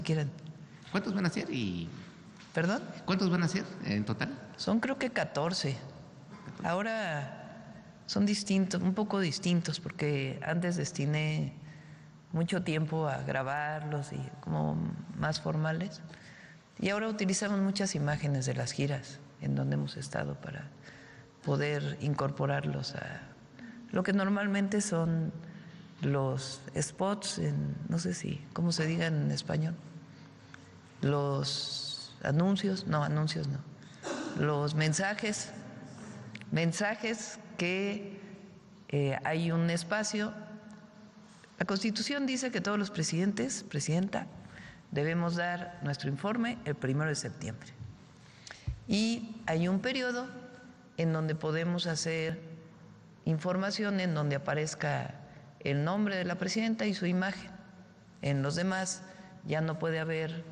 quieran. ¿Cuántos van a ser ¿Perdón? cuántos van a ser en total? Son creo que 14. Ahora son distintos, un poco distintos, porque antes destiné mucho tiempo a grabarlos y como más formales. Y ahora utilizamos muchas imágenes de las giras en donde hemos estado para poder incorporarlos a lo que normalmente son los spots, no sé si, ¿cómo se diga en español? Los anuncios no, los mensajes que hay un espacio. La Constitución dice que todos los presidentes, presidenta, debemos dar nuestro informe el 1 de septiembre. Y hay un periodo en donde podemos hacer información en donde aparezca el nombre de la presidenta y su imagen. En los demás ya no puede haber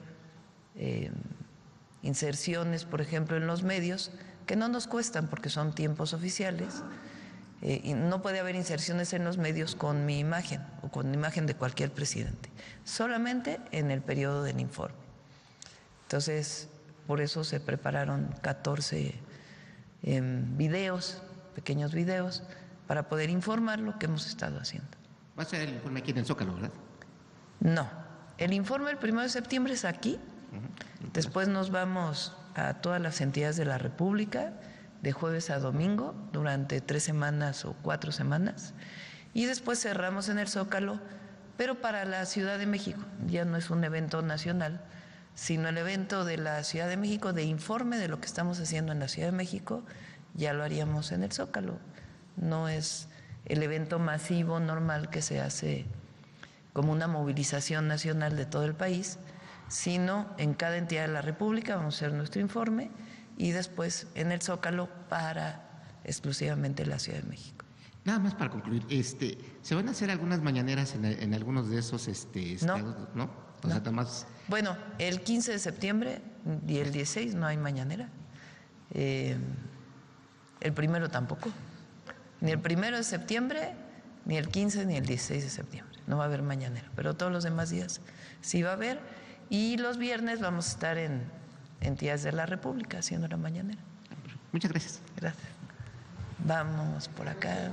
inserciones, por ejemplo, en los medios, que no nos cuestan porque son tiempos oficiales, y no puede haber inserciones en los medios con mi imagen o con la imagen de cualquier presidente, solamente en el periodo del informe. Entonces, por eso se prepararon 14 videos, pequeños videos, para poder informar lo que hemos estado haciendo. Va a ser el informe aquí en el Zócalo, ¿verdad? No, el informe el 1 de septiembre es aquí. Después nos vamos a todas las entidades de la República de jueves a domingo durante 3 semanas o 4 semanas, y después cerramos en el Zócalo, pero para la Ciudad de México. Ya no es un evento nacional, sino el evento de la Ciudad de México de informe de lo que estamos haciendo en la Ciudad de México, ya lo haríamos en el Zócalo. No es el evento masivo normal que se hace como una movilización nacional de todo el país, sino en cada entidad de la República vamos a hacer nuestro informe y después en el Zócalo para exclusivamente la Ciudad de México. Nada más para concluir, ¿se van a hacer algunas mañaneras en algunos de esos estados? ¿No? O sea, nada más... Bueno, el 15 de septiembre y el 16 no hay mañanera. El 1 tampoco. Ni el 1 de septiembre, ni el 15, ni el 16 de septiembre. No va a haber mañanera, pero todos los demás días sí va a haber. Y los viernes vamos a estar en entidades de la República haciendo la mañanera. Muchas gracias. Gracias. Vamos por acá.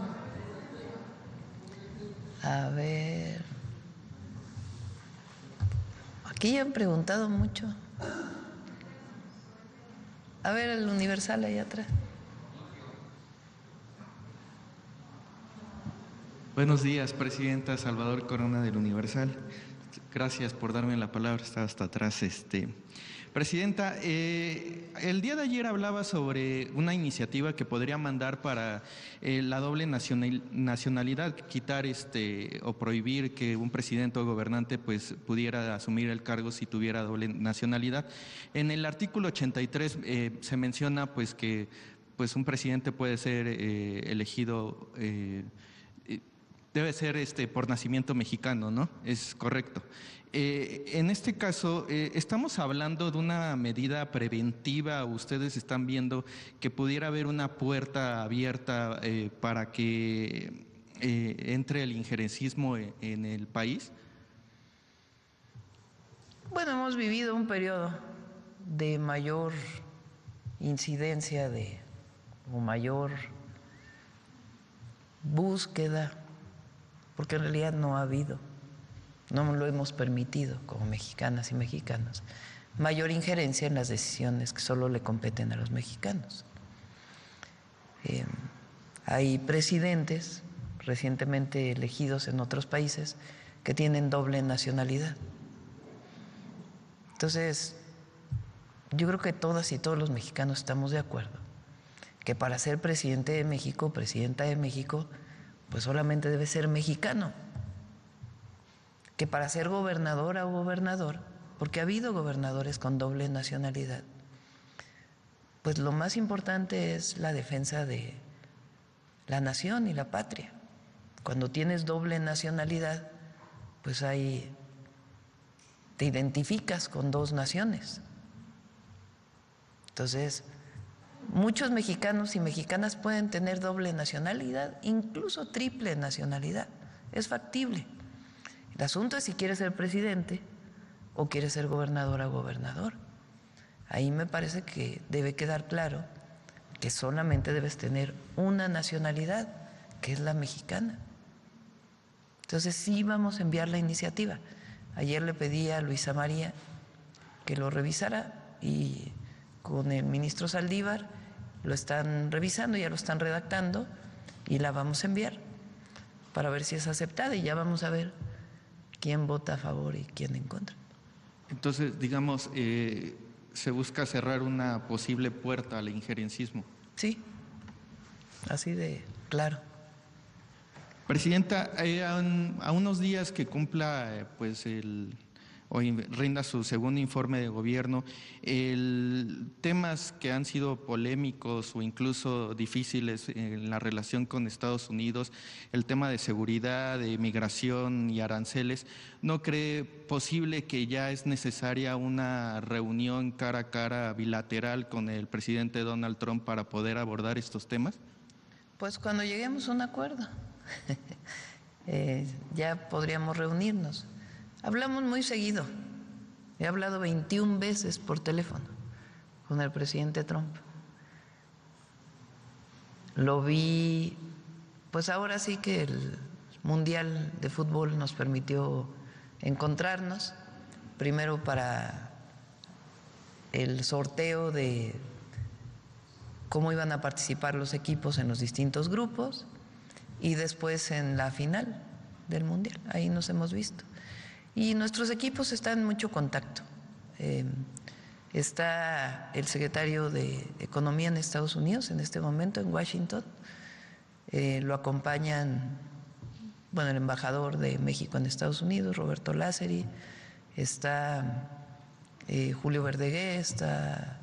A ver. Aquí ya han preguntado mucho. A ver, el Universal ahí atrás. Buenos días, presidenta. Salvador Corona del Universal. Gracias por darme la palabra, estaba hasta atrás. Presidenta, el día de ayer hablaba sobre una iniciativa que podría mandar para la doble nacionalidad, quitar o prohibir que un presidente o gobernante pues pudiera asumir el cargo si tuviera doble nacionalidad. En el artículo 83 se menciona pues que pues un presidente puede ser elegido, debe ser por nacimiento mexicano, ¿no? Es correcto. En este caso, estamos hablando de una medida preventiva. ¿Ustedes están viendo que pudiera haber una puerta abierta para que entre el injerencismo en el país? Bueno, hemos vivido un periodo de mayor incidencia o mayor búsqueda, porque en realidad no ha habido, no lo hemos permitido como mexicanas y mexicanos, mayor injerencia en las decisiones que solo le competen a los mexicanos. Hay presidentes recientemente elegidos en otros países que tienen doble nacionalidad. Entonces, yo creo que todas y todos los mexicanos estamos de acuerdo que para ser presidente de México, presidenta de México, pues solamente debe ser mexicano. Que para ser gobernadora o gobernador, porque ha habido gobernadores con doble nacionalidad, pues lo más importante es la defensa de la nación y la patria. Cuando tienes doble nacionalidad, pues ahí te identificas con dos naciones. Entonces, muchos mexicanos y mexicanas pueden tener doble nacionalidad, incluso triple nacionalidad. Es factible. El asunto es si quieres ser presidente, o quieres ser gobernadora o gobernador. Ahí me parece que debe quedar claro que solamente debes tener una nacionalidad, que es la mexicana. Entonces sí vamos a enviar la iniciativa. Ayer le pedí a Luisa María que lo revisara y con el ministro Saldívar lo están revisando, ya lo están redactando y la vamos a enviar para ver si es aceptada y ya vamos a ver quién vota a favor y quién en contra. Entonces, digamos, se busca cerrar una posible puerta al injerencismo. Sí, así de claro. Presidenta, a unos días que cumpla hoy rinda su segundo informe de gobierno, temas que han sido polémicos o incluso difíciles en la relación con Estados Unidos, el tema de seguridad, de migración y aranceles, ¿no cree posible que ya es necesaria una reunión cara a cara bilateral con el presidente Donald Trump para poder abordar estos temas? Pues cuando lleguemos a un acuerdo, ya podríamos reunirnos. Hablamos muy seguido. He hablado 21 veces por teléfono con el presidente Trump. Lo vi, pues ahora sí que el Mundial de Fútbol nos permitió encontrarnos, primero para el sorteo de cómo iban a participar los equipos en los distintos grupos y después en la final del Mundial. Ahí nos hemos visto. Y nuestros equipos están en mucho contacto. Está el secretario de Economía en Estados Unidos en este momento, en Washington. Lo acompañan, bueno, el embajador de México en Estados Unidos, Roberto Lázari, está Julio Verdegué, está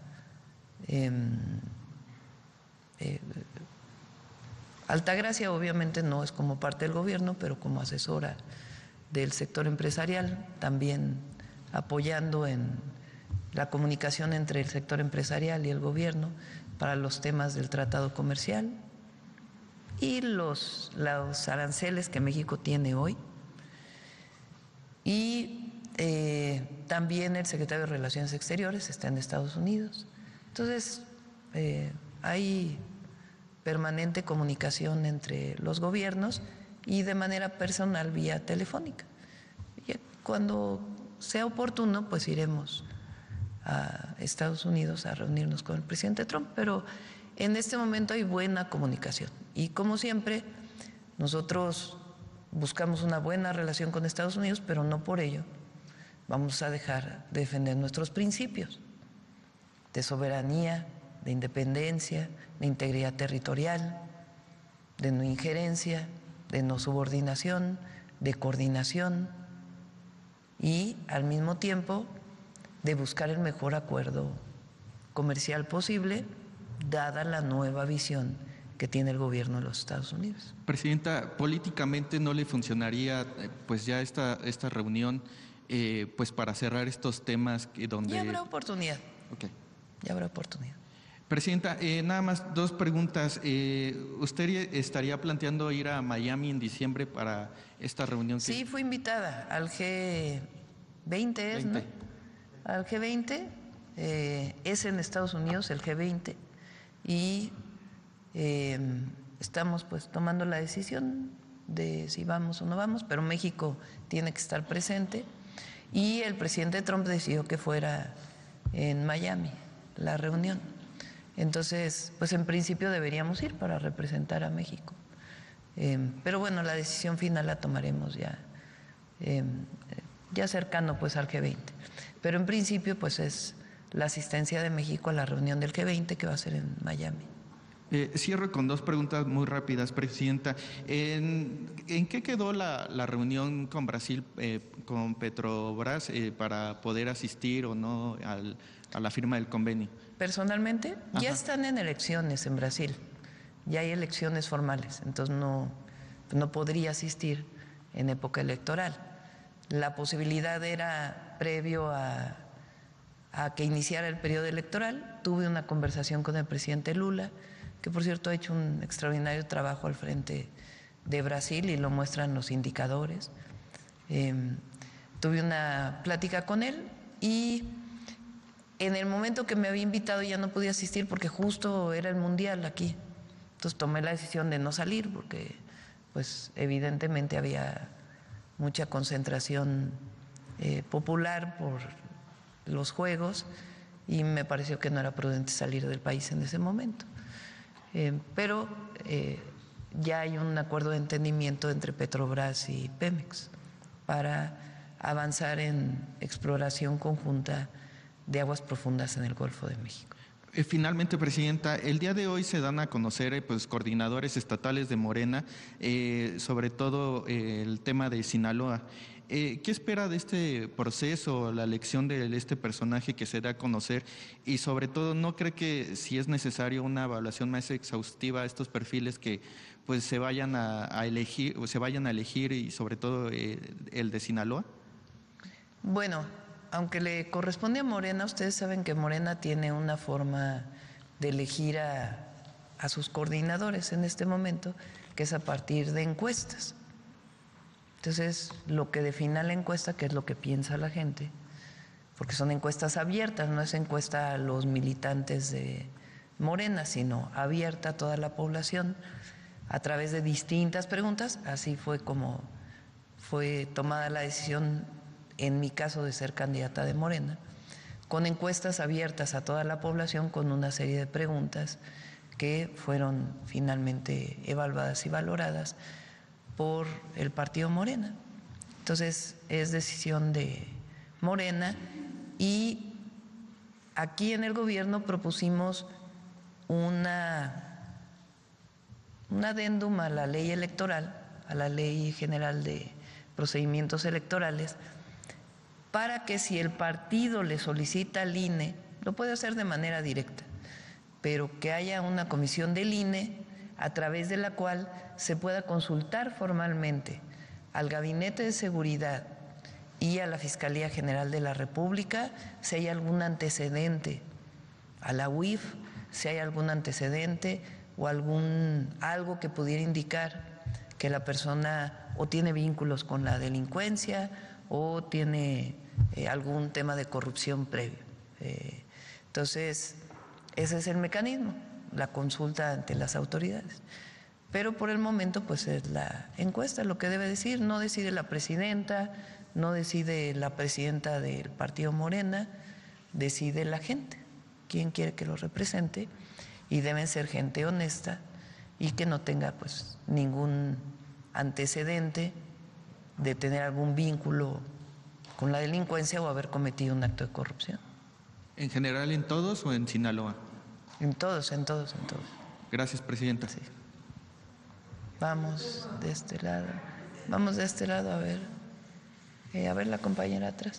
Altagracia, obviamente no es como parte del gobierno, pero como asesora del sector empresarial, también apoyando en la comunicación entre el sector empresarial y el gobierno para los temas del tratado comercial y los aranceles que México tiene hoy. Y también el secretario de Relaciones Exteriores está en Estados Unidos. Entonces, hay permanente comunicación entre los gobiernos y de manera personal vía telefónica. Y cuando sea oportuno, pues iremos a Estados Unidos a reunirnos con el presidente Trump, pero en este momento hay buena comunicación. Y como siempre, nosotros buscamos una buena relación con Estados Unidos, pero no por ello vamos a dejar de defender nuestros principios de soberanía, de independencia, de integridad territorial, de no injerencia, de no subordinación, de coordinación y al mismo tiempo de buscar el mejor acuerdo comercial posible, dada la nueva visión que tiene el gobierno de los Estados Unidos. Presidenta, políticamente no le funcionaría pues ya esta reunión pues para cerrar estos temas donde… Ya habrá oportunidad. Okay. Ya habrá oportunidad. Presidenta, nada más dos preguntas. ¿Usted estaría planteando ir a Miami en diciembre para esta reunión? Sí, fui invitada al G20, ¿no? Al G20, es en Estados Unidos el G20 y estamos pues tomando la decisión de si vamos o no vamos, pero México tiene que estar presente y el presidente Trump decidió que fuera en Miami la reunión. Entonces, pues en principio deberíamos ir para representar a México. Pero bueno, la decisión final la tomaremos ya cercano pues al G20. Pero en principio pues es la asistencia de México a la reunión del G20 que va a ser en Miami. Cierro con dos preguntas muy rápidas, Presidenta. ¿En qué quedó la reunión con Brasil, con Petrobras, para poder asistir o no a la firma del convenio? Personalmente, ya están en elecciones en Brasil, ya hay elecciones formales, entonces no podría asistir en época electoral. La posibilidad era previo a que iniciara el periodo electoral. Tuve una conversación con el presidente Lula, que por cierto ha hecho un extraordinario trabajo al frente de Brasil y lo muestran los indicadores. tuve una plática con él y en el momento que me había invitado ya no podía asistir porque justo era el Mundial aquí. Entonces tomé la decisión de no salir porque pues evidentemente había mucha concentración popular por los Juegos y me pareció que no era prudente salir del país en ese momento. Pero ya hay un acuerdo de entendimiento entre Petrobras y Pemex para avanzar en exploración conjunta de aguas profundas en el Golfo de México. Finalmente, Presidenta, el día de hoy se dan a conocer pues, coordinadores estatales de Morena, sobre todo el tema de Sinaloa. ¿Qué espera de este proceso, la elección de este personaje que se da a conocer? Y sobre todo, ¿no cree que si es necesario una evaluación más exhaustiva a estos perfiles que pues se vayan a elegir y sobre todo el de Sinaloa? Bueno, aunque le corresponde a Morena, ustedes saben que Morena tiene una forma de elegir a sus coordinadores en este momento, que es a partir de encuestas. Entonces, lo que defina la encuesta, que es lo que piensa la gente, porque son encuestas abiertas, no es encuesta a los militantes de Morena, sino abierta a toda la población a través de distintas preguntas. Así fue como fue tomada la decisión en mi caso de ser candidata de Morena, con encuestas abiertas a toda la población con una serie de preguntas que fueron finalmente evaluadas y valoradas por el partido Morena. Entonces es decisión de Morena y aquí en el gobierno propusimos un adendum a la ley electoral, a la Ley General de Procedimientos Electorales, para que si el partido le solicita al INE, lo puede hacer de manera directa, pero que haya una comisión del INE a través de la cual se pueda consultar formalmente al Gabinete de Seguridad y a la Fiscalía General de la República si hay algún antecedente, a la UIF si hay algún antecedente o algo que pudiera indicar que la persona o tiene vínculos con la delincuencia o tiene algún tema de corrupción previo. Entonces, ese es el mecanismo, la consulta ante las autoridades. Pero por el momento, pues es la encuesta lo que debe decir, no decide la presidenta, no decide la presidenta del partido Morena, decide la gente, quién quiere que lo represente, y deben ser gente honesta y que no tenga pues ningún antecedente de tener algún vínculo con la delincuencia o haber cometido un acto de corrupción. ¿En general en todos o en Sinaloa? En todos. Gracias, Presidenta. Sí. Vamos de este lado, a ver la compañera atrás.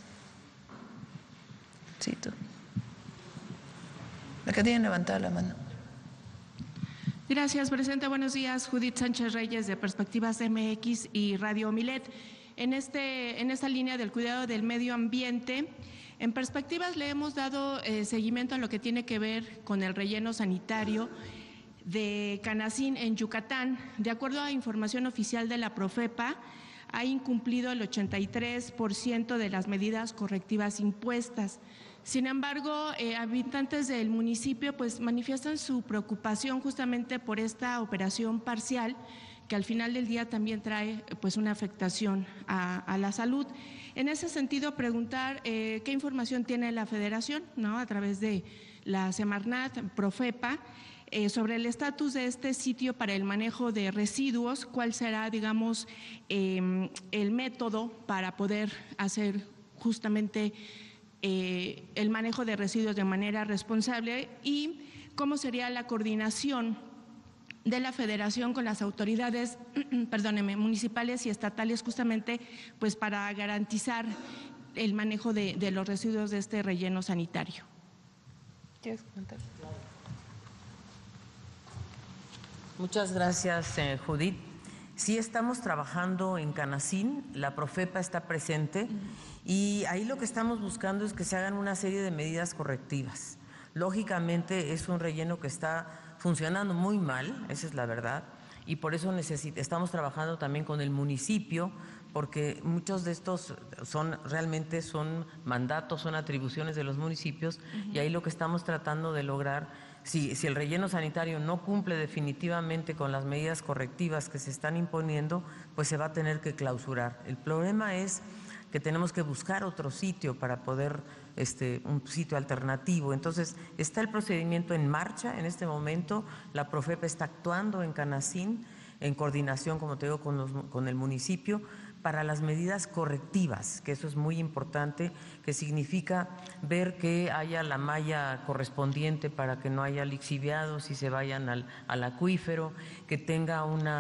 Sí, tú. La que tiene levantada la mano. Gracias, Presidenta. Buenos días. Judith Sánchez Reyes, de Perspectivas MX y Radio Milet. En esta línea del cuidado del medio ambiente, en Perspectivas le hemos dado seguimiento a lo que tiene que ver con el relleno sanitario de Canacín en Yucatán. De acuerdo a información oficial de la Profepa, ha incumplido el 83% de las medidas correctivas impuestas. Sin embargo, habitantes del municipio pues manifiestan su preocupación justamente por esta operación parcial, que al final del día también trae pues una afectación a la salud. En ese sentido, preguntar qué información tiene la Federación, ¿no?, a través de la Semarnat, Profepa, sobre el estatus de este sitio para el manejo de residuos, cuál será, digamos, el método para poder hacer justamente el manejo de residuos de manera responsable y cómo sería la coordinación de la Federación con las autoridades municipales y estatales justamente pues para garantizar el manejo de los residuos de este relleno sanitario. ¿Quieres comentar? Muchas gracias, Judith. Sí, estamos trabajando en Canacín, la Profepa está presente y ahí lo que estamos buscando es que se hagan una serie de medidas correctivas. Lógicamente es un relleno que está funcionando muy mal, esa es la verdad, y por eso estamos trabajando también con el municipio porque muchos de estos realmente son mandatos, son atribuciones de los municipios, y ahí lo que estamos tratando de lograr, si el relleno sanitario no cumple definitivamente con las medidas correctivas que se están imponiendo, pues se va a tener que clausurar. El problema es que tenemos que buscar otro sitio para poder, un sitio alternativo. Entonces, está el procedimiento en marcha en este momento. La Profepa está actuando en Canacín, en coordinación, como te digo, con el municipio, para las medidas correctivas, que eso es muy importante, que significa ver que haya la malla correspondiente para que no haya lixiviados y se vayan al acuífero, que tenga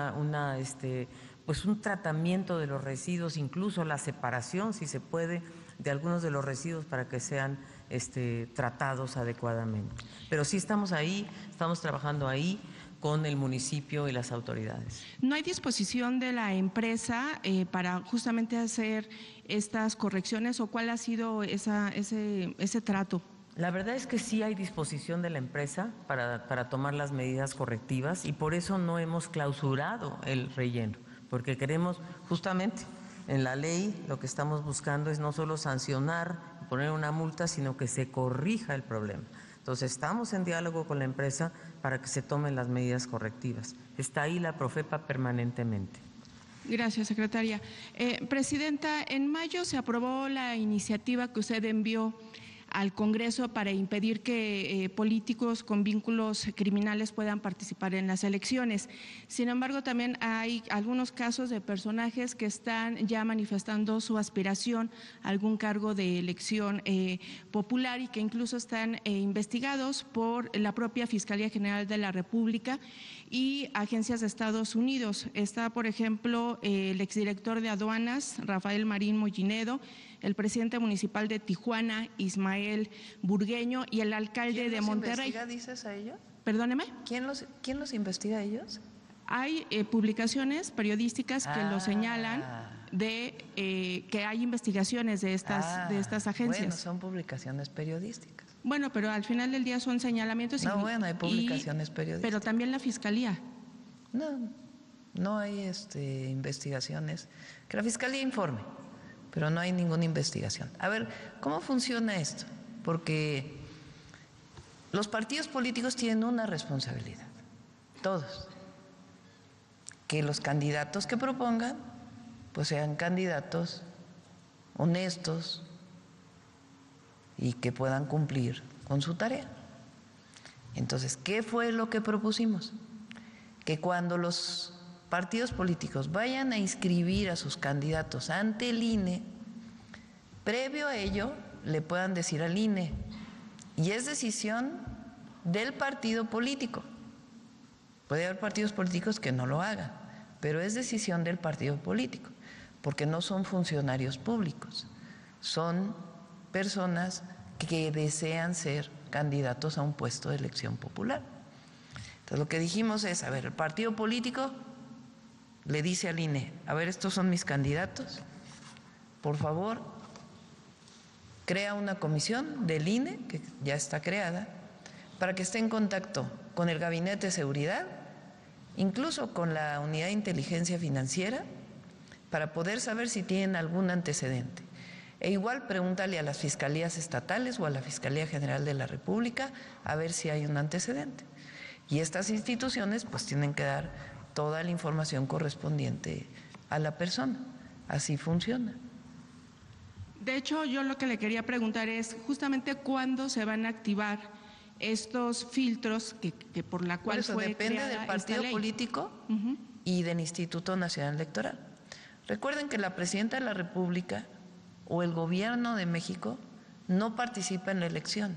pues un tratamiento de los residuos, incluso la separación, si se puede, de algunos de los residuos para que sean tratados adecuadamente. Pero sí estamos ahí, estamos trabajando ahí con el municipio y las autoridades. ¿No hay disposición de la empresa para justamente hacer estas correcciones, o cuál ha sido ese trato? La verdad es que sí hay disposición de la empresa para tomar las medidas correctivas, y por eso no hemos clausurado el relleno, porque queremos justamente en la ley, lo que estamos buscando es no solo sancionar, poner una multa, sino que se corrija el problema. Entonces estamos en diálogo con la empresa para que se tomen las medidas correctivas. Está ahí la Profepa permanentemente. Gracias, secretaria. Presidenta, en mayo se aprobó la iniciativa que usted envió al Congreso para impedir que políticos con vínculos criminales puedan participar en las elecciones. Sin embargo, también hay algunos casos de personajes que están ya manifestando su aspiración a algún cargo de elección popular, y que incluso están investigados por la propia Fiscalía General de la República y agencias de Estados Unidos. Está, por ejemplo, el exdirector de Aduanas, Rafael Marín Mollinedo, el presidente municipal de Tijuana, Ismael Burgueño, y el alcalde de Monterrey. ¿Quién los investiga, dices, a ellos? Perdóneme. ¿Quién los investiga a ellos? Hay publicaciones periodísticas que lo señalan de que hay investigaciones de estas agencias. Bueno, son publicaciones periodísticas. Bueno, pero al final del día son señalamientos. No, bueno, hay publicaciones periodísticas. Pero también la Fiscalía. No hay investigaciones. Que la Fiscalía informe, pero no hay ninguna investigación. A ver, ¿cómo funciona esto? Porque los partidos políticos tienen una responsabilidad, todos, que los candidatos que propongan pues sean candidatos honestos y que puedan cumplir con su tarea. Entonces, ¿qué fue lo que propusimos? Que cuando los partidos políticos vayan a inscribir a sus candidatos ante el INE, previo a ello le puedan decir al INE, y es decisión del partido político. Puede haber partidos políticos que no lo hagan, pero es decisión del partido político, porque no son funcionarios públicos, son personas que desean ser candidatos a un puesto de elección popular. Entonces lo que dijimos es, a ver, el partido político le dice al INE, a ver, estos son mis candidatos, por favor, crea una comisión del INE, que ya está creada, para que esté en contacto con el Gabinete de Seguridad, incluso con la Unidad de Inteligencia Financiera, para poder saber si tienen algún antecedente. E igual pregúntale a las fiscalías estatales o a la Fiscalía General de la República a ver si hay un antecedente. Y estas instituciones pues tienen que dar toda la información correspondiente a la persona. Así funciona. De hecho, yo lo que le quería preguntar es justamente cuándo se van a activar estos filtros que por la cual eso fue depende creada del partido esta ley político y del Instituto Nacional Electoral. Recuerden que la Presidenta de la República o el Gobierno de México no participa en la elección.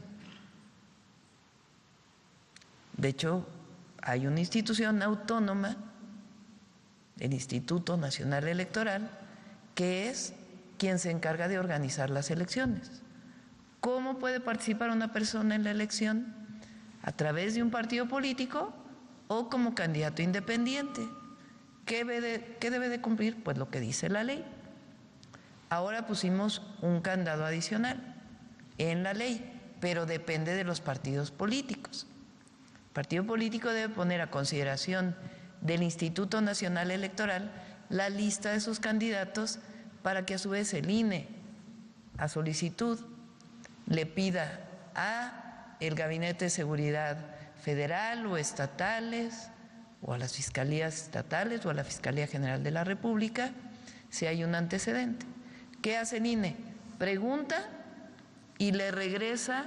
De hecho, hay una institución autónoma, el Instituto Nacional Electoral, que es quien se encarga de organizar las elecciones. ¿Cómo puede participar una persona en la elección? A través de un partido político o como candidato independiente. ¿Qué debe de cumplir? Pues lo que dice la ley. Ahora pusimos un candado adicional en la ley, pero depende de los partidos políticos. El partido político debe poner a consideración del Instituto Nacional Electoral la lista de sus candidatos para que a su vez el INE, a solicitud, le pida a el Gabinete de Seguridad Federal o estatales, o a las fiscalías estatales o a la Fiscalía General de la República, si hay un antecedente. ¿Qué hace el INE? Pregunta y le regresa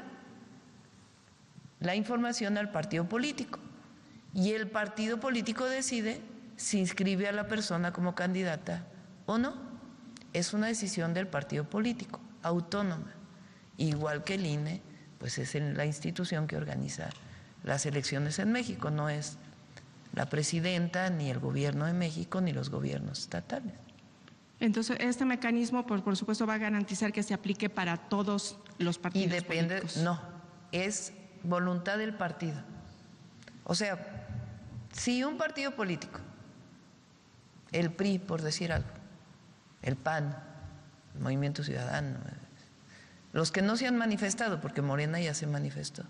la información al partido político. Y el partido político decide si inscribe a la persona como candidata o no. Es una decisión del partido político, autónoma. Igual que el INE, pues es la institución que organiza las elecciones en México, no es la presidenta, ni el gobierno de México, ni los gobiernos estatales. Entonces, este mecanismo, por supuesto, va a garantizar que se aplique para todos los partidos políticos. Y depende, políticos. No, es voluntad del partido. O sea, si un partido político, el PRI, por decir algo, el PAN, el Movimiento Ciudadano, los que no se han manifestado, porque Morena ya se manifestó,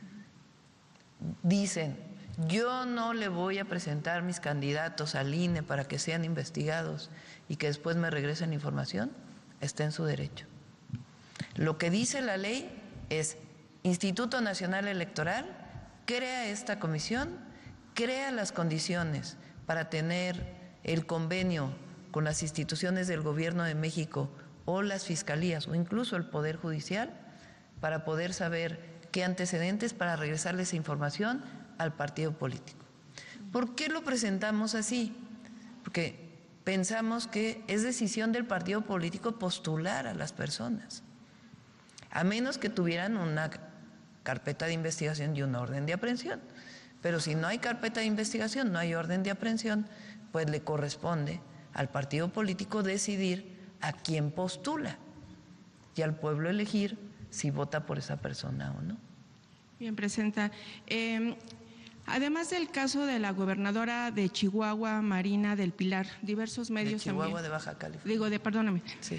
dicen: yo no le voy a presentar mis candidatos al INE para que sean investigados y que después me regresen información, está en su derecho. Lo que dice la ley es: Instituto Nacional Electoral crea esta comisión, crea las condiciones para tener el convenio con las instituciones del Gobierno de México o las fiscalías o incluso el Poder Judicial para poder saber qué antecedentes para regresarle esa información al partido político. ¿Por qué lo presentamos así? Porque pensamos que es decisión del partido político postular a las personas, a menos que tuvieran una carpeta de investigación y una orden de aprehensión. Pero si no hay carpeta de investigación, no hay orden de aprehensión, pues le corresponde al partido político decidir a quién postula y al pueblo elegir si vota por esa persona o no. Bien, Presidenta. Además del caso de la gobernadora de Chihuahua, Marina del Pilar, diversos medios de Chihuahua, también. De Baja California. Perdóname. Sí.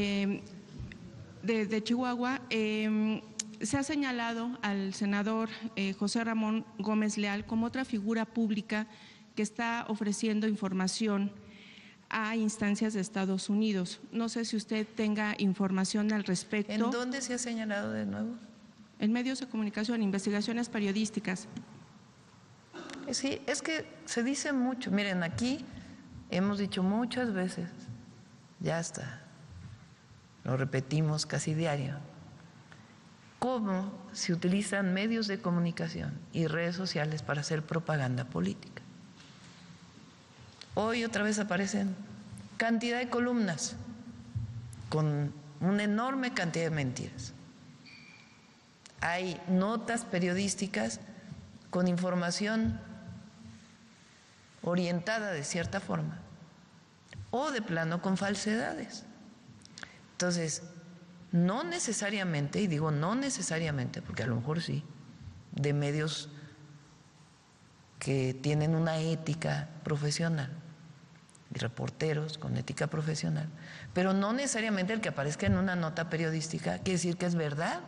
De Chihuahua, se ha señalado al senador José Ramón Gómez Leal como otra figura pública que está ofreciendo información a instancias de Estados Unidos. No sé si usted tenga información al respecto. ¿En dónde se ha señalado de nuevo? En medios de comunicación, investigaciones periodísticas. Sí, es que se dice mucho. Miren, aquí hemos dicho muchas veces, ya está, lo repetimos casi diario, cómo se utilizan medios de comunicación y redes sociales para hacer propaganda política. Hoy otra vez aparecen cantidad de columnas con una enorme cantidad de mentiras. Hay notas periodísticas con información orientada de cierta forma o de plano con falsedades. Entonces, no necesariamente, y digo no necesariamente, porque a lo mejor sí, de medios que tienen una ética profesional, y reporteros con ética profesional, pero no necesariamente el que aparezca en una nota periodística quiere decir que es verdad.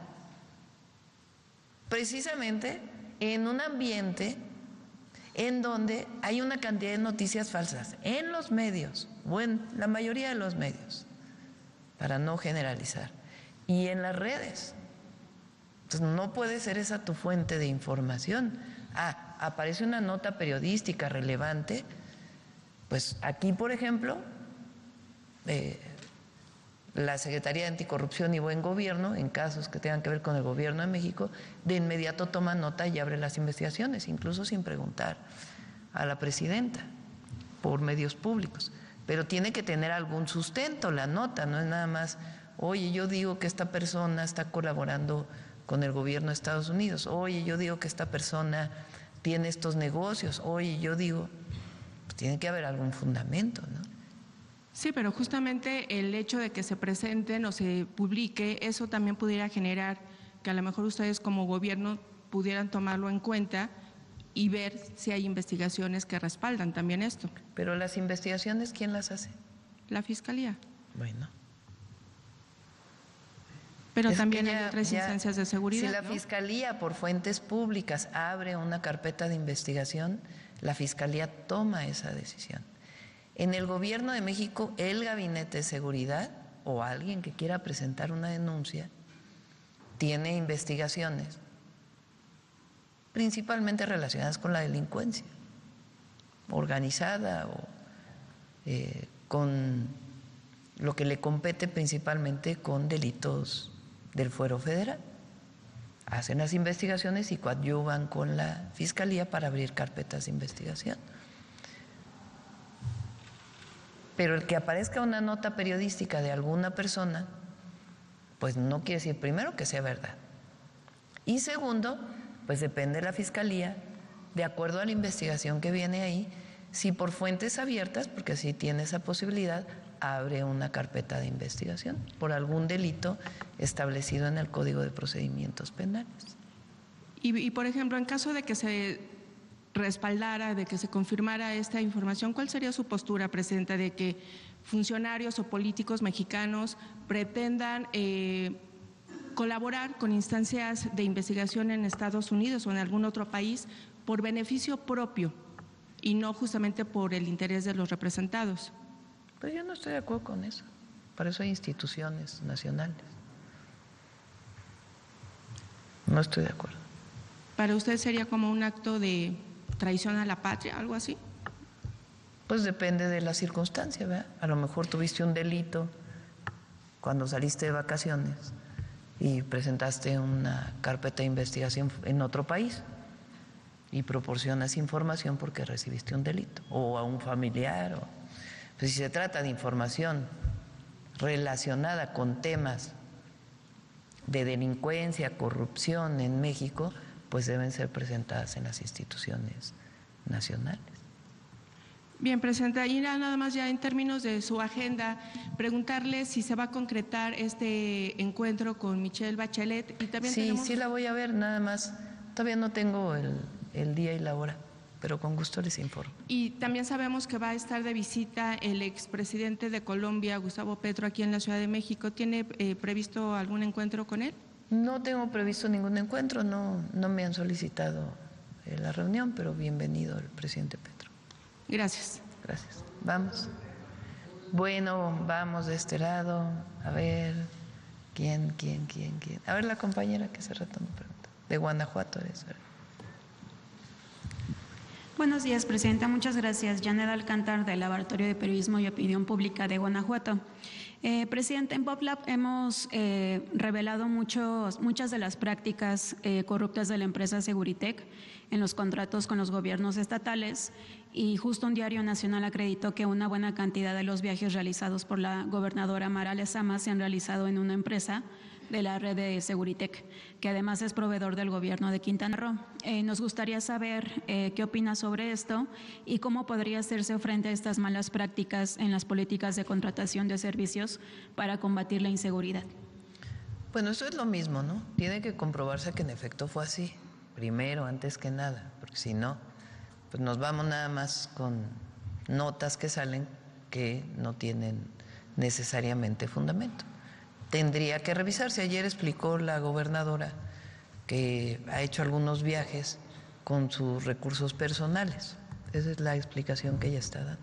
Precisamente en un ambiente en donde hay una cantidad de noticias falsas en los medios, o en la mayoría de los medios, para no generalizar, y en las redes. Entonces no puede ser esa tu fuente de información. Aparece una nota periodística relevante, pues aquí, por ejemplo, la Secretaría de Anticorrupción y Buen Gobierno, en casos que tengan que ver con el gobierno de México, de inmediato toma nota y abre las investigaciones, incluso sin preguntar a la presidenta, por medios públicos. Pero tiene que tener algún sustento la nota, no es nada más, oye, yo digo que esta persona está colaborando con el gobierno de Estados Unidos, oye, yo digo que esta persona tiene estos negocios, oye, yo digo, pues tiene que haber algún fundamento, ¿no? Sí, pero justamente el hecho de que se presenten o se publique, eso también pudiera generar que a lo mejor ustedes como gobierno pudieran tomarlo en cuenta y ver si hay investigaciones que respaldan también esto. Pero las investigaciones, ¿quién las hace? La Fiscalía. Bueno. Pero también hay otras instancias de seguridad. Si la Fiscalía, por fuentes públicas, abre una carpeta de investigación, la Fiscalía toma esa decisión. En el Gobierno de México, el Gabinete de Seguridad o alguien que quiera presentar una denuncia tiene investigaciones, principalmente relacionadas con la delincuencia organizada o con lo que le compete principalmente con delitos del fuero federal. Hacen las investigaciones y coadyuvan con la Fiscalía para abrir carpetas de investigación. Pero el que aparezca una nota periodística de alguna persona, pues no quiere decir, primero, que sea verdad. Y segundo, pues depende de la Fiscalía, de acuerdo a la investigación que viene ahí, si por fuentes abiertas, porque así tiene esa posibilidad, abre una carpeta de investigación por algún delito establecido en el Código de Procedimientos Penales. Y por ejemplo, en caso de que se respaldara, de que se confirmara esta información, ¿cuál sería su postura, Presidenta, de que funcionarios o políticos mexicanos pretendan colaborar con instancias de investigación en Estados Unidos o en algún otro país por beneficio propio y no justamente por el interés de los representados? Pues yo no estoy de acuerdo con eso. Para eso hay instituciones nacionales. No estoy de acuerdo. ¿Para usted sería como un acto de traición a la patria, algo así? Pues depende de la circunstancia, ¿verdad? A lo mejor tuviste un delito cuando saliste de vacaciones y presentaste una carpeta de investigación en otro país y proporcionas información porque recibiste un delito o a un familiar. Pues si se trata de información relacionada con temas de delincuencia, corrupción en México, pues deben ser presentadas en las instituciones nacionales. Bien, Presidenta, y nada más ya en términos de su agenda, preguntarle si se va a concretar este encuentro con Michelle Bachelet y también Sí la voy a ver, nada más. Todavía no tengo el día y la hora, pero con gusto les informo. Y también sabemos que va a estar de visita el expresidente de Colombia, Gustavo Petro, aquí en la Ciudad de México. ¿Tiene previsto algún encuentro con él? No tengo previsto ningún encuentro, no me han solicitado la reunión, pero bienvenido el presidente Petro. Gracias. Gracias. Vamos. Bueno, vamos de este lado. A ver, ¿quién? A ver, la compañera que hace rato me preguntó. De Guanajuato eres, ¿verdad? Buenos días, Presidenta. Muchas gracias. Janet Alcántar, del Laboratorio de Periodismo y Opinión Pública de Guanajuato. Presidente, en PopLab hemos revelado muchas de las prácticas corruptas de la empresa Seguritech en los contratos con los gobiernos estatales, y justo un diario nacional acreditó que una buena cantidad de los viajes realizados por la gobernadora Mara Lezama se han realizado en una empresa de la red de Seguritech, que además es proveedor del gobierno de Quintana Roo. Nos gustaría saber qué opina sobre esto y cómo podría hacerse frente a estas malas prácticas en las políticas de contratación de servicios para combatir la inseguridad. Bueno, eso es lo mismo, ¿no? Tiene que comprobarse que en efecto fue así, primero, antes que nada, porque si no, pues nos vamos nada más con notas que salen que no tienen necesariamente fundamento. Tendría que revisarse. Ayer explicó la gobernadora que ha hecho algunos viajes con sus recursos personales. Esa es la explicación que ella está dando.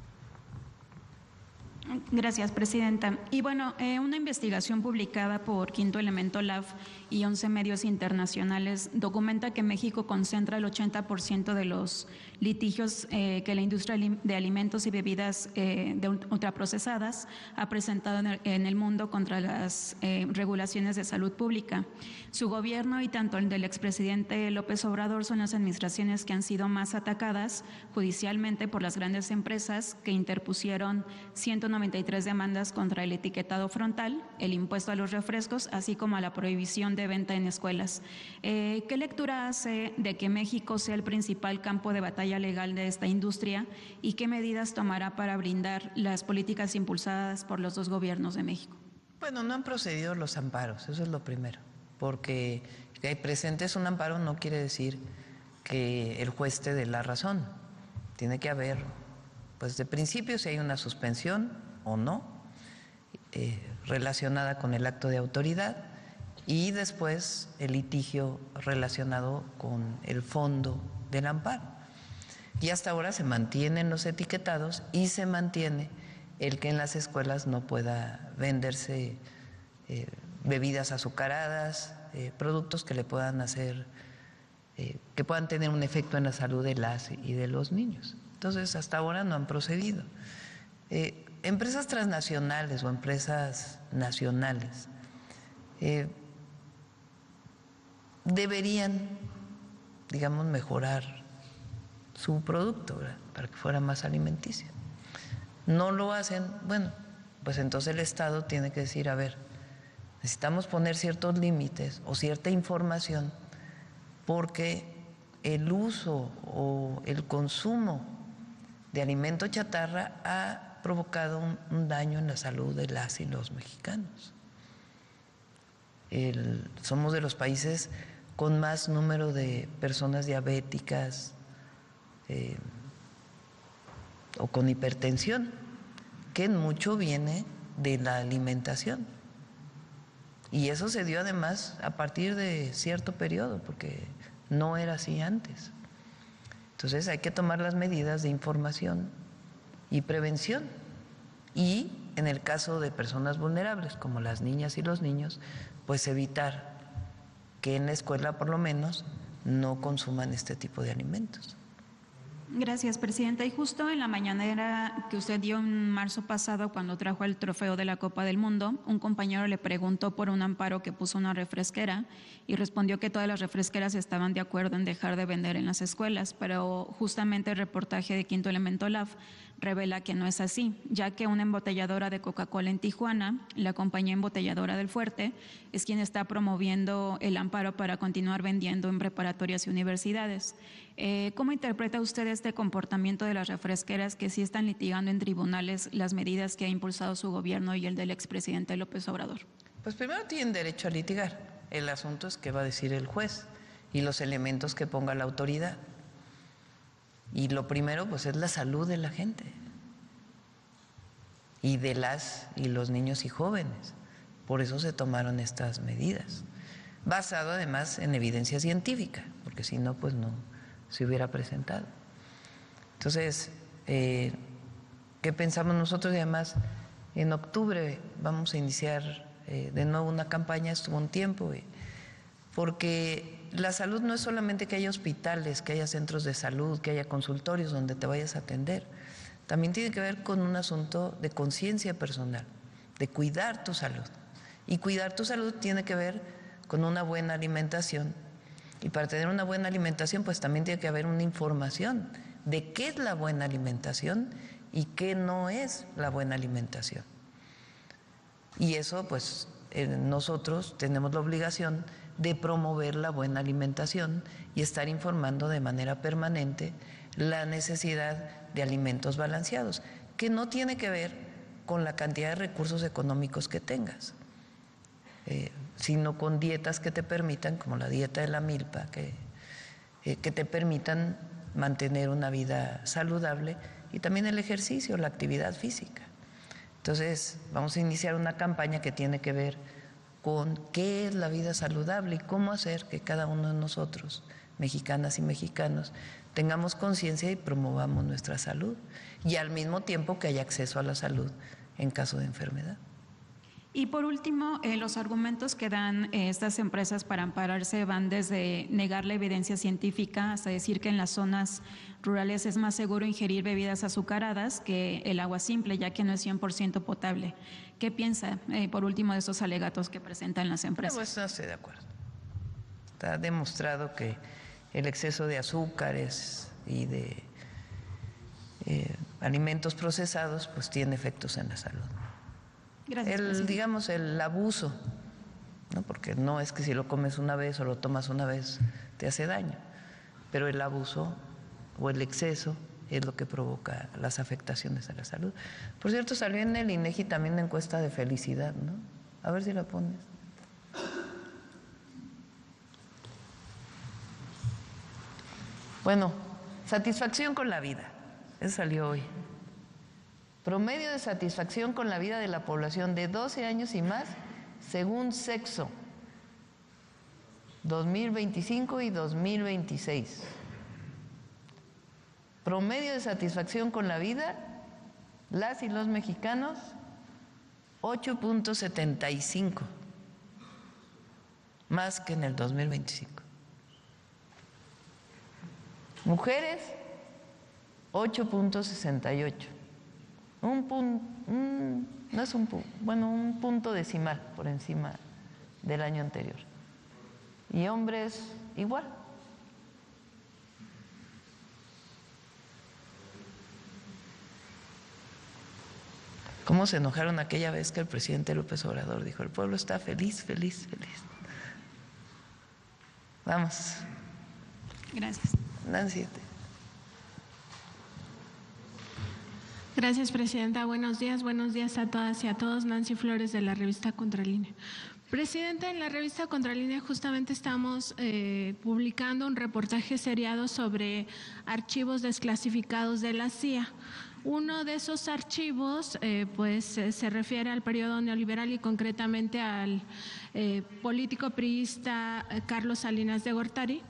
Gracias, Presidenta. Y bueno, una investigación publicada por Quinto Elemento Lab y 11 medios internacionales documenta que México concentra el 80% de los litigios que la industria de alimentos y bebidas ultraprocesadas ha presentado en el mundo contra las regulaciones de salud pública. Su gobierno y tanto el del expresidente López Obrador son las administraciones que han sido más atacadas judicialmente por las grandes empresas que interpusieron 193 demandas contra el etiquetado frontal, el impuesto a los refrescos, así como a la prohibición de venta en escuelas. ¿Qué lectura hace de que México sea el principal campo de batalla legal de esta industria y qué medidas tomará para brindar las políticas impulsadas por los dos gobiernos de México? Bueno, no han procedido los amparos, eso es lo primero, porque que hay presentes un amparo no quiere decir que el juez te dé la razón. Tiene que haber, pues de principio, si hay una suspensión o no relacionada con el acto de autoridad, y después el litigio relacionado con el fondo del amparo. Y hasta ahora se mantienen los etiquetados y se mantiene el que en las escuelas no pueda venderse bebidas azucaradas, productos que le puedan hacer, que puedan tener un efecto en la salud de las y de los niños. Entonces, hasta ahora no han procedido. Empresas transnacionales o empresas nacionales deberían, digamos, mejorar su producto, ¿verdad?, para que fuera más alimenticio. No lo hacen, bueno, pues entonces el Estado tiene que decir, a ver, necesitamos poner ciertos límites o cierta información porque el uso o el consumo de alimento chatarra ha provocado un daño en la salud de las y los mexicanos. Somos de los países con más número de personas diabéticas o con hipertensión, que en mucho viene de la alimentación. Y eso se dio además a partir de cierto periodo, porque no era así antes. Entonces hay que tomar las medidas de información y prevención. Y en el caso de personas vulnerables, como las niñas y los niños, pues evitar que en la escuela por lo menos no consuman este tipo de alimentos. Gracias, Presidenta. Y justo en la mañanera que usted dio en marzo pasado, cuando trajo el trofeo de la Copa del Mundo, un compañero le preguntó por un amparo que puso una refresquera y respondió que todas las refresqueras estaban de acuerdo en dejar de vender en las escuelas, pero justamente el reportaje de Quinto Elemento Lab revela que no es así, ya que una embotelladora de Coca-Cola en Tijuana, la compañía embotelladora del Fuerte, es quien está promoviendo el amparo para continuar vendiendo en preparatorias y universidades. ¿Cómo interpreta usted este comportamiento de las refresqueras que sí están litigando en tribunales las medidas que ha impulsado su gobierno y el del expresidente López Obrador? Pues primero tienen derecho a litigar. El asunto es qué va a decir el juez y los elementos que ponga la autoridad. Y lo primero, pues, es la salud de la gente y de las y los niños y jóvenes. Por eso se tomaron estas medidas, basado además en evidencia científica, porque si no, pues no se hubiera presentado. Entonces, ¿qué pensamos nosotros? Y además, en octubre vamos a iniciar de nuevo una campaña, estuvo un tiempo, porque la salud no es solamente que haya hospitales, que haya centros de salud, que haya consultorios donde te vayas a atender. También tiene que ver con un asunto de conciencia personal, de cuidar tu salud. Y cuidar tu salud tiene que ver con una buena alimentación. Y para tener una buena alimentación, pues también tiene que haber una información de qué es la buena alimentación y qué no es la buena alimentación. Y eso, pues, nosotros tenemos la obligación de promover la buena alimentación y estar informando de manera permanente la necesidad de alimentos balanceados, que no tiene que ver con la cantidad de recursos económicos que tengas, sino con dietas que te permitan, como la dieta de la milpa, que te permitan mantener una vida saludable, y también el ejercicio, la actividad física. Entonces, vamos a iniciar una campaña que tiene que ver con qué es la vida saludable y cómo hacer que cada uno de nosotros, mexicanas y mexicanos, tengamos conciencia y promovamos nuestra salud, y al mismo tiempo que haya acceso a la salud en caso de enfermedad. Y por último, los argumentos que dan estas empresas para ampararse van desde negar la evidencia científica hasta decir que en las zonas rurales es más seguro ingerir bebidas azucaradas que el agua simple, ya que no es 100% potable. ¿Qué piensa, por último, de estos alegatos que presentan las empresas? Pues no estoy de acuerdo. Está demostrado que el exceso de azúcares y de alimentos procesados pues tiene efectos en la salud. Gracias, digamos, el abuso, ¿no? Porque no es que si lo comes una vez o lo tomas una vez te hace daño, pero el abuso o el exceso es lo que provoca las afectaciones a la salud. Por cierto, salió en el INEGI también una encuesta de felicidad, ¿no? A ver si la pones. Bueno, satisfacción con la vida, eso salió hoy. Promedio de satisfacción con la vida de la población de 12 años y más, según sexo, 2025 y 2026. Promedio de satisfacción con la vida, las y los mexicanos, 8.75, más que en el 2025. Mujeres, 8.68. Un punto decimal por encima del año anterior. Y hombres igual. ¿Cómo se enojaron aquella vez que el presidente López Obrador dijo: el pueblo está feliz, feliz, feliz? Vamos. Gracias. Nancy. Gracias, presidenta. Buenos días a todas y a todos. Nancy Flores, de la revista Contralínea. Presidenta, en la revista Contralínea justamente estamos publicando un reportaje seriado sobre archivos desclasificados de la CIA. Uno de esos archivos se refiere al periodo neoliberal y concretamente al político priista Carlos Salinas de Gortari,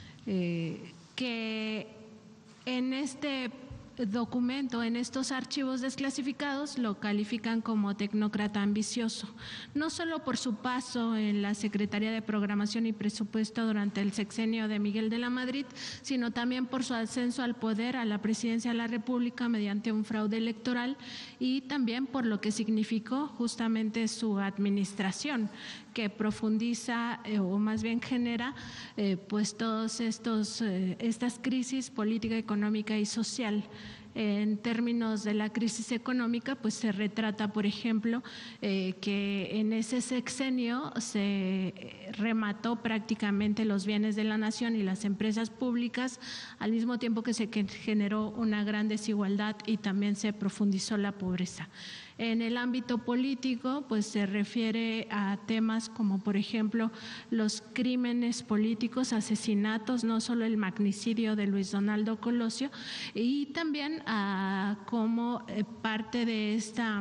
que en este documento, en estos archivos desclasificados, lo califican como tecnócrata ambicioso, no solo por su paso en la Secretaría de Programación y Presupuesto durante el sexenio de Miguel de la Madrid, sino también por su ascenso al poder, a la presidencia de la República mediante un fraude electoral, y también por lo que significó justamente su administración, que profundiza o más bien genera pues todos estas crisis política, económica y social. En términos de la crisis económica, pues se retrata, por ejemplo, que en ese sexenio se remató prácticamente los bienes de la nación y las empresas públicas, al mismo tiempo que se generó una gran desigualdad y también se profundizó la pobreza. En el ámbito político, pues se refiere a temas como, por ejemplo, los crímenes políticos, asesinatos, no solo el magnicidio de Luis Donaldo Colosio, y también a cómo parte de esta,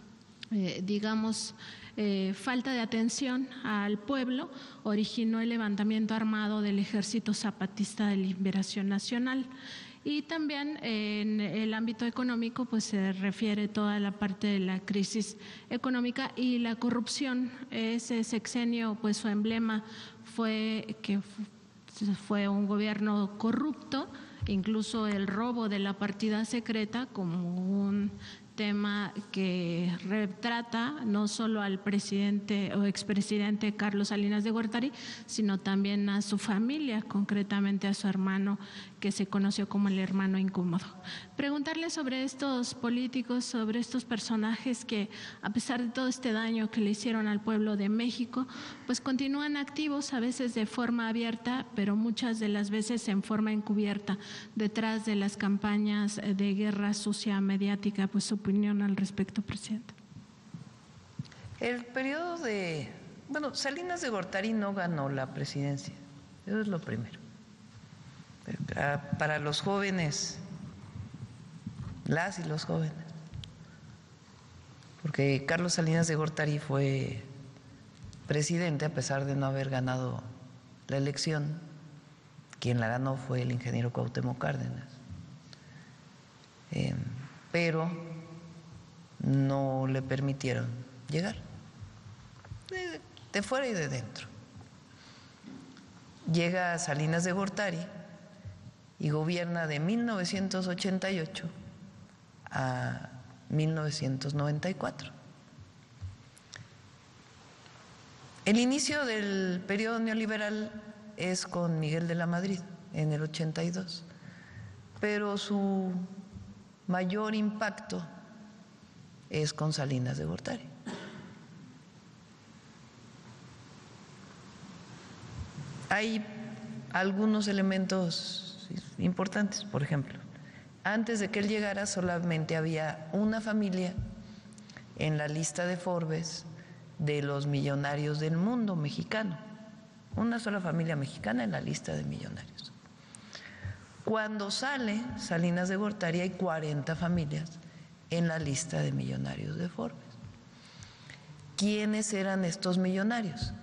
falta de atención al pueblo originó el levantamiento armado del Ejército Zapatista de Liberación Nacional. Y también en el ámbito económico, pues se refiere toda la parte de la crisis económica y la corrupción. Ese sexenio, pues su emblema fue que fue un gobierno corrupto, incluso el robo de la partida secreta como un tema que retrata no solo al presidente o expresidente Carlos Salinas de Gortari, sino también a su familia, concretamente a su hermano, que se conoció como el hermano incómodo. Preguntarle sobre estos políticos, sobre estos personajes que, a pesar de todo este daño que le hicieron al pueblo de México, pues continúan activos, a veces de forma abierta, pero muchas de las veces en forma encubierta, detrás de las campañas de guerra sucia mediática. Pues su opinión al respecto, presidente. El periodo Salinas de Gortari no ganó la presidencia, eso es lo primero. Para los jóvenes, las y los jóvenes, porque Carlos Salinas de Gortari fue presidente a pesar de no haber ganado la elección. Quien la ganó fue el ingeniero Cuauhtémoc Cárdenas, pero no le permitieron llegar, de fuera y de dentro. Llega Salinas de Gortari y gobierna de 1988 a 1994. El inicio del periodo neoliberal es con Miguel de la Madrid en el 82, pero su mayor impacto es con Salinas de Gortari. Hay algunos elementos importantes, por ejemplo, antes de que él llegara solamente había una familia en la lista de Forbes de los millonarios del mundo mexicano, una sola familia mexicana en la lista de millonarios. Cuando sale Salinas de Gortari hay 40 familias en la lista de millonarios de Forbes. ¿Quiénes eran estos millonarios?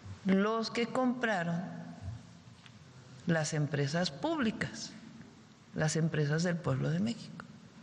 Los que compraron las empresas públicas, las empresas del pueblo de México.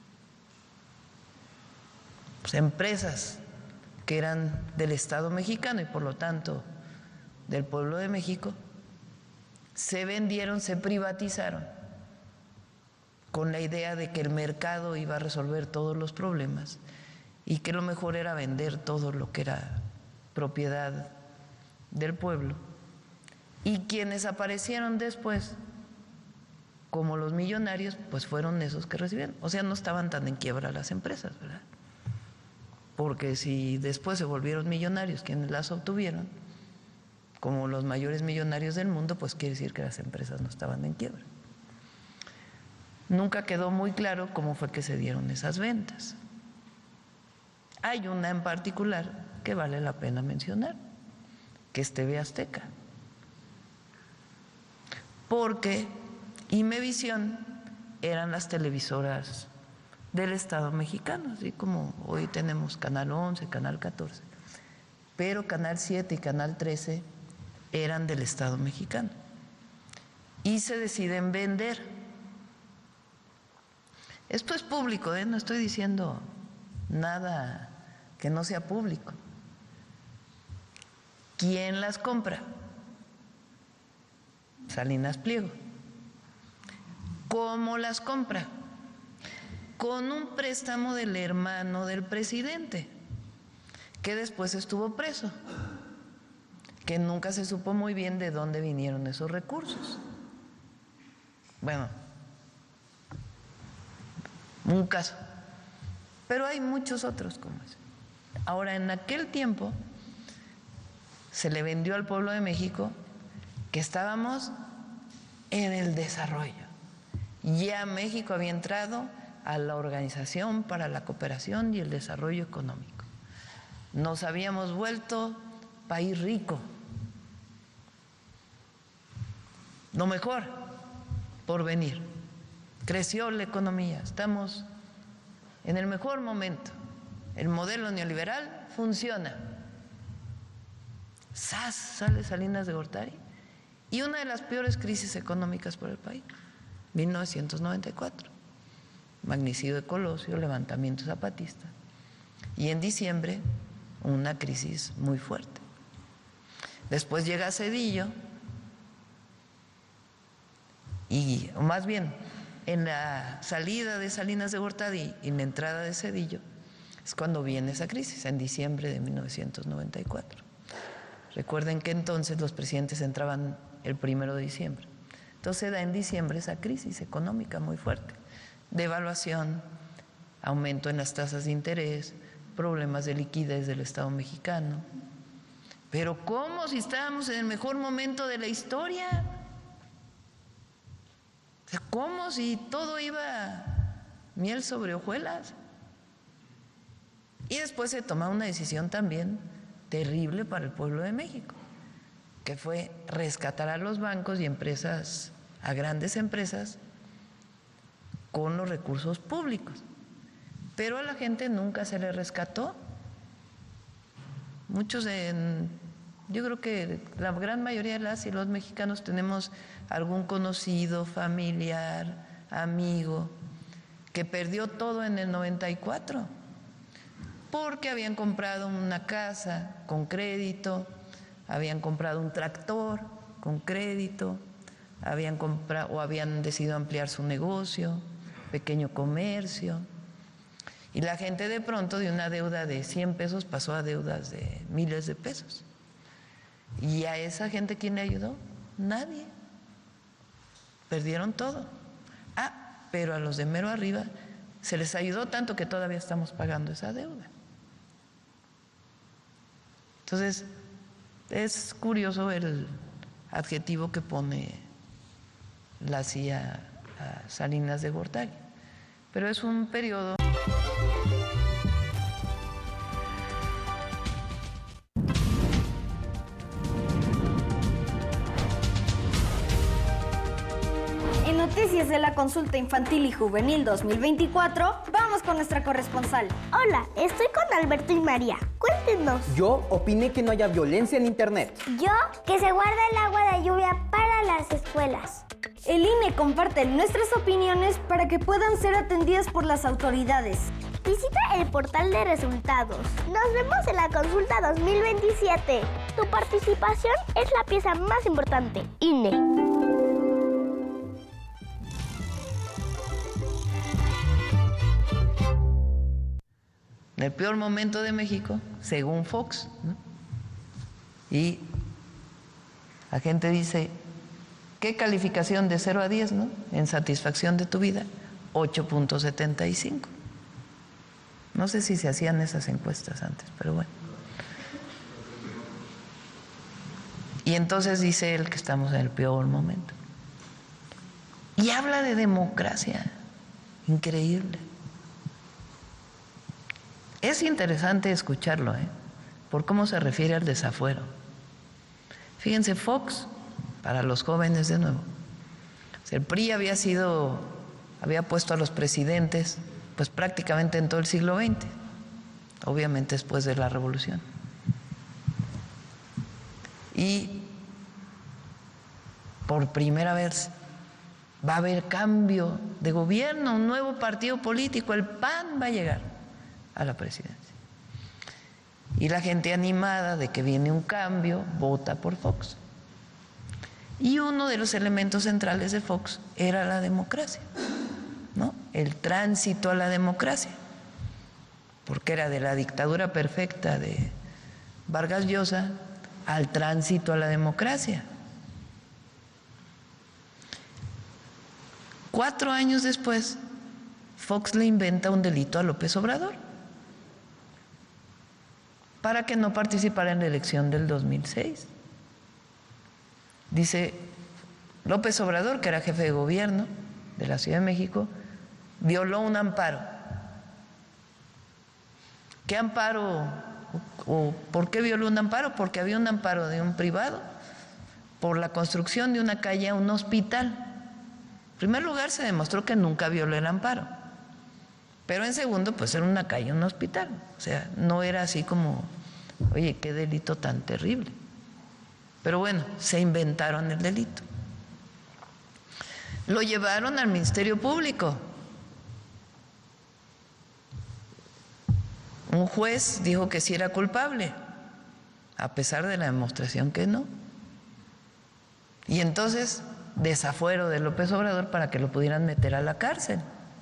Pues empresas que eran del Estado mexicano y por lo tanto del pueblo de México, se vendieron, se privatizaron con la idea de que el mercado iba a resolver todos los problemas y que lo mejor era vender todo lo que era propiedad del pueblo. Y quienes aparecieron después como los millonarios, pues fueron esos que recibieron. O sea, no estaban tan en quiebra las empresas, ¿verdad? Porque si después se volvieron millonarios quienes las obtuvieron, como los mayores millonarios del mundo, pues quiere decir que las empresas no estaban en quiebra. Nunca quedó muy claro cómo fue que se dieron esas ventas. Hay una en particular que vale la pena mencionar, que es TV Azteca. Porque Imevisión eran las televisoras del Estado mexicano, así como hoy tenemos Canal 11, Canal 14, pero Canal 7 y Canal 13 eran del Estado mexicano. Y se deciden vender. Esto es público, no estoy diciendo nada que no sea público. ¿Quién las compra? Salinas Pliego. ¿Cómo las compra? Con un préstamo del hermano del presidente, que después estuvo preso, que nunca se supo muy bien de dónde vinieron esos recursos. Bueno, un caso, pero hay muchos otros como ese. Ahora, en aquel tiempo se le vendió al pueblo de México que estábamos en el desarrollo. Ya México había entrado a la Organización para la Cooperación y el Desarrollo Económico. Nos habíamos vuelto país rico. Lo mejor por venir. Creció la economía, estamos en el mejor momento. El modelo neoliberal funciona. ¡Sas! Sale Salinas de Gortari. Y una de las peores crisis económicas por el país, 1994. Magnicidio de Colosio, levantamiento zapatista. Y en diciembre, una crisis muy fuerte. Después llega Zedillo, y más bien, en la salida de Salinas de Gortari y en la entrada de Zedillo, es cuando viene esa crisis, en diciembre de 1994. Recuerden que entonces los presidentes entraban el 1 de diciembre. Entonces da en diciembre esa crisis económica muy fuerte. Devaluación, aumento en las tasas de interés, problemas de liquidez del Estado mexicano. Pero ¿cómo si estábamos en el mejor momento de la historia? O sea, ¿cómo si todo iba miel sobre hojuelas? Y después se toma una decisión también terrible para el pueblo de México, que fue rescatar a los bancos y empresas, a grandes empresas, con los recursos públicos. Pero a la gente nunca se le rescató. Muchos, yo creo que la gran mayoría de las y los mexicanos tenemos algún conocido, familiar, amigo, que perdió todo en el 94, porque habían comprado una casa con crédito, habían comprado un tractor con crédito, habían comprado o habían decidido ampliar su negocio, pequeño comercio, y la gente de pronto de una deuda de 100 pesos pasó a deudas de miles de pesos. ¿Y a esa gente quién le ayudó? Nadie. Perdieron todo. Pero a los de mero arriba se les ayudó tanto que todavía estamos pagando esa deuda. Entonces, es curioso el adjetivo que pone la CIA a Salinas de Gortari, pero es un periodo. En noticias de la Consulta Infantil y Juvenil 2024, vamos con nuestra corresponsal. Hola, estoy con Alberto y María. Cuéntenos. Yo opiné que no haya violencia en internet. Yo, que se guarda el agua de lluvia para las escuelas. El INE comparte nuestras opiniones para que puedan ser atendidas por las autoridades. Visita el portal de resultados. Nos vemos en la consulta 2027. Tu participación es la pieza más importante. INE. El peor momento de México, según Fox, ¿no? Y la gente dice, ¿qué calificación de 0 a 10, ¿no? En satisfacción de tu vida? 8.75. No sé si se hacían esas encuestas antes, pero bueno. Y entonces dice él que estamos en el peor momento. Y habla de democracia. Increíble. Es interesante escucharlo, por cómo se refiere al desafuero. Fíjense, Fox, para los jóvenes de nuevo, el PRI había puesto a los presidentes pues prácticamente en todo el siglo XX, obviamente después de la Revolución. Y por primera vez va a haber cambio de gobierno, un nuevo partido político, el PAN va a llegar a la presidencia. Y la gente animada de que viene un cambio, vota por Fox. Y uno de los elementos centrales de Fox era la democracia, ¿no? El tránsito a la democracia, porque era de la dictadura perfecta de Vargas Llosa al tránsito a la democracia. 4 años después, Fox le inventa un delito a López Obrador para que no participara en la elección del 2006. Dice, López Obrador, que era jefe de gobierno de la Ciudad de México, violó un amparo. ¿Qué amparo? ¿O por qué violó un amparo? Porque había un amparo de un privado por la construcción de una calle a un hospital. En primer lugar, se demostró que nunca violó el amparo. Pero en segundo, pues era una calle, un hospital. O sea, no era así como, oye, qué delito tan terrible. Pero bueno, se inventaron el delito. Lo llevaron al Ministerio Público. Un juez dijo que sí era culpable, a pesar de la demostración que no. Y entonces, desafuero de López Obrador para que lo pudieran meter a la cárcel.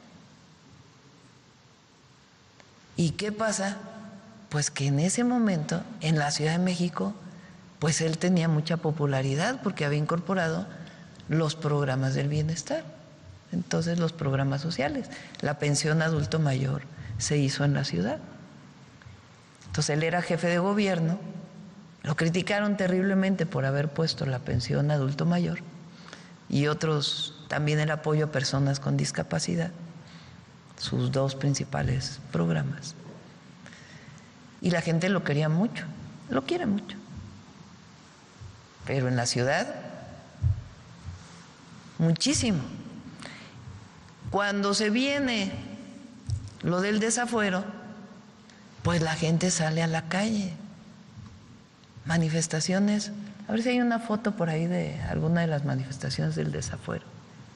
¿Y qué pasa? Pues que en ese momento, en la Ciudad de México, pues él tenía mucha popularidad porque había incorporado los programas del bienestar. Entonces, los programas sociales, la pensión adulto mayor se hizo en la ciudad. Entonces, él era jefe de gobierno, lo criticaron terriblemente por haber puesto la pensión adulto mayor y otros, también el apoyo a personas con discapacidad, sus 2 principales programas. Y la gente lo quería mucho, lo quiere mucho. Pero en la ciudad, muchísimo. Cuando se viene lo del desafuero, pues la gente sale a la calle. Manifestaciones, a ver si hay una foto por ahí de alguna de las manifestaciones del desafuero.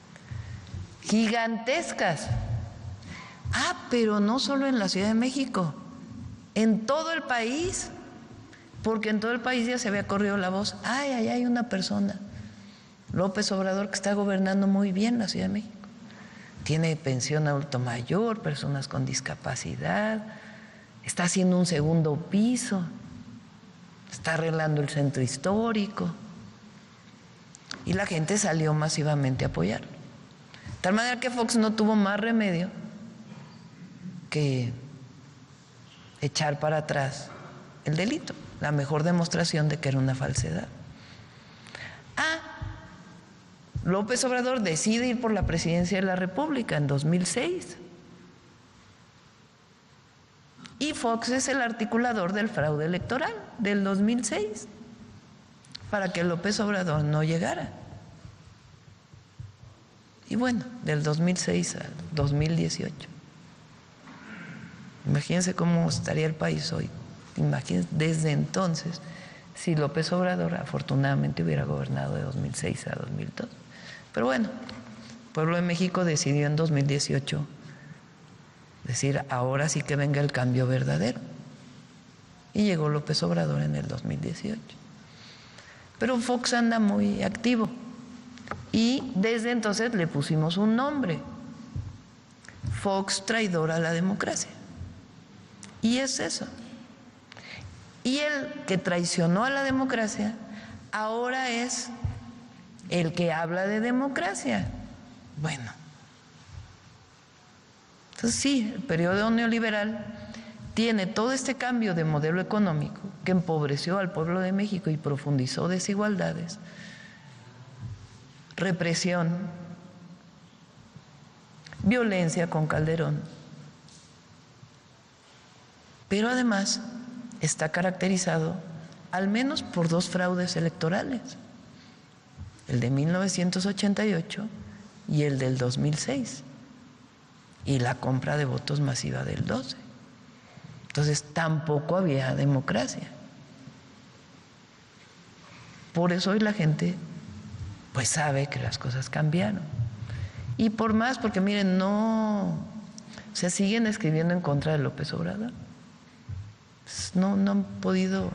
Gigantescas. Pero no solo en la Ciudad de México, en todo el país, porque en todo el país ya se había corrido la voz. Ahí hay una persona, López Obrador, que está gobernando muy bien la Ciudad de México. Tiene pensión adulto mayor, personas con discapacidad, está haciendo un segundo piso, está arreglando el centro histórico. Y la gente salió masivamente a apoyarlo. De tal manera que Fox no tuvo más remedio que echar para atrás el delito, la mejor demostración de que era una falsedad. López Obrador decide ir por la presidencia de la República en 2006. Y Fox es el articulador del fraude electoral del 2006 para que López Obrador no llegara. Y bueno, del 2006 al 2018. Imagínense cómo estaría el país hoy. Imagínense desde entonces si López Obrador afortunadamente hubiera gobernado de 2006 a 2002. Pero bueno, el pueblo de México decidió en 2018 decir, ahora sí que venga el cambio verdadero. Y llegó López Obrador en el 2018. Pero Fox anda muy activo. Y desde entonces le pusimos un nombre. Fox, traidor a la democracia. Y es eso. Y el que traicionó a la democracia ahora es el que habla de democracia. Bueno. Entonces sí, el periodo neoliberal tiene todo este cambio de modelo económico que empobreció al pueblo de México y profundizó desigualdades, represión, violencia con Calderón, pero además está caracterizado al menos por 2 fraudes electorales, el de 1988 y el del 2006, y la compra de votos masiva del 12. Entonces tampoco había democracia. Por eso hoy la gente pues sabe que las cosas cambiaron. Y por más, porque miren, no se siguen escribiendo en contra de López Obrador. No han podido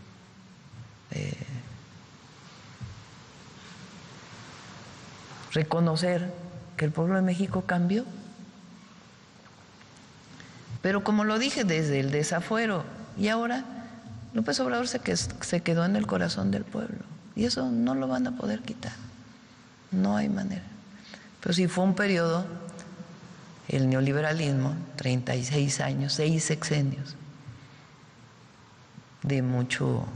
reconocer que el pueblo de México cambió. Pero como lo dije, desde el desafuero, y ahora López Obrador se quedó en el corazón del pueblo, y eso no lo van a poder quitar, no hay manera. Pero sí fue un periodo, el neoliberalismo, 36 años, 6 sexenios, de mucho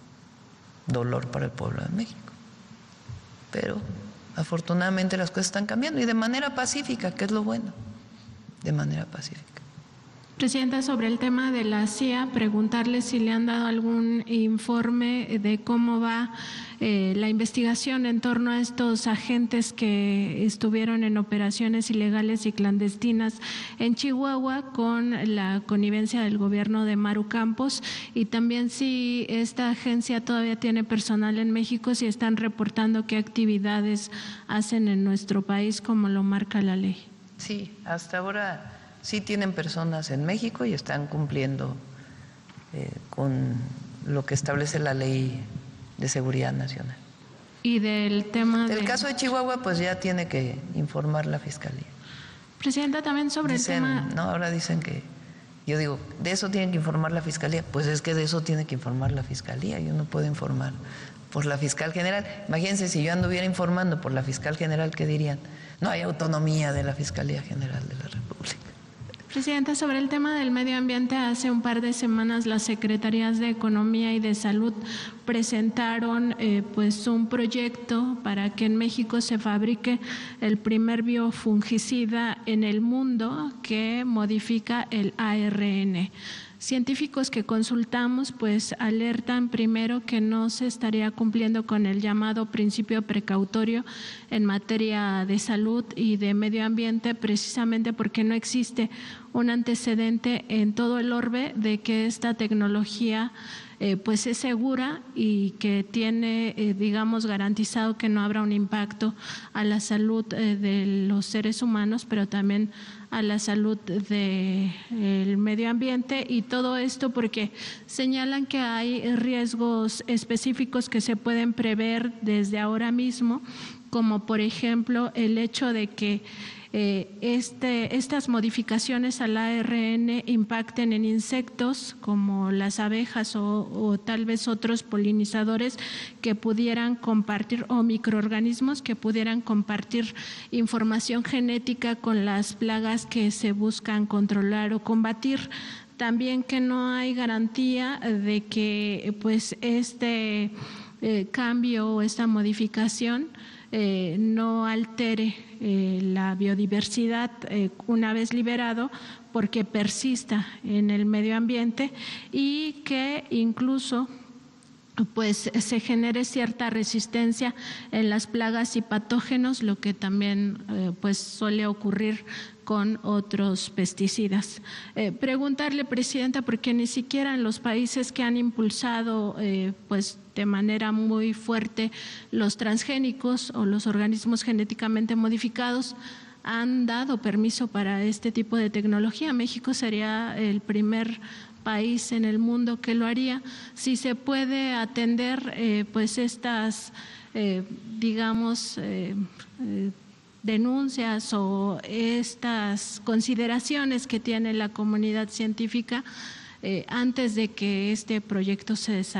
dolor para el pueblo de México. Pero afortunadamente las cosas están cambiando, y de manera pacífica, que es lo bueno, de manera pacífica. Presidenta, sobre el tema de la CIA, preguntarle si le han dado algún informe de cómo va la investigación en torno a estos agentes que estuvieron en operaciones ilegales y clandestinas en Chihuahua con la connivencia del gobierno de Maru Campos, y también si esta agencia todavía tiene personal en México, si están reportando qué actividades hacen en nuestro país como lo marca la ley. Sí, hasta ahora sí tienen personas en México y están cumpliendo con lo que establece la Ley de Seguridad Nacional. Y del tema del caso de Chihuahua, pues ya tiene que informar la Fiscalía. Presidenta, también sobre el tema... No, ahora dicen que, yo digo, de eso tiene que informar la Fiscalía. Pues es que de eso tiene que informar la Fiscalía, yo no puedo informar por la Fiscal General. Imagínense si yo anduviera informando por la Fiscal General, ¿qué dirían? No hay autonomía de la Fiscalía General de la República. Presidenta, sobre el tema del medio ambiente, hace un par de semanas las Secretarías de Economía y de Salud presentaron pues un proyecto para que en México se fabrique el primer biofungicida en el mundo que modifica el ARN. Científicos que consultamos pues alertan primero que no se estaría cumpliendo con el llamado principio precautorio en materia de salud y de medio ambiente, precisamente porque no existe un antecedente en todo el orbe de que esta tecnología pues es segura y que tiene, digamos, garantizado que no habrá un impacto a la salud de los seres humanos, pero también a la salud del medio ambiente, y todo esto porque señalan que hay riesgos específicos que se pueden prever desde ahora mismo, como por ejemplo el hecho de que estas modificaciones al ARN impacten en insectos como las abejas o tal vez otros polinizadores que pudieran compartir, o microorganismos que pudieran compartir información genética con las plagas que se buscan controlar o combatir. También que no hay garantía de que pues este cambio o esta modificación no altere la biodiversidad una vez liberado, porque persista en el medio ambiente, y que incluso pues se genere cierta resistencia en las plagas y patógenos, lo que también pues suele ocurrir con otros pesticidas. Preguntarle, Presidenta, porque ni siquiera en los países que han impulsado pues de manera muy fuerte los transgénicos o los organismos genéticamente modificados, han dado permiso para este tipo de tecnología. México sería el primer país en el mundo que lo haría. Si se puede atender pues estas denuncias o estas consideraciones que tiene la comunidad científica antes de que este proyecto se desarrolle.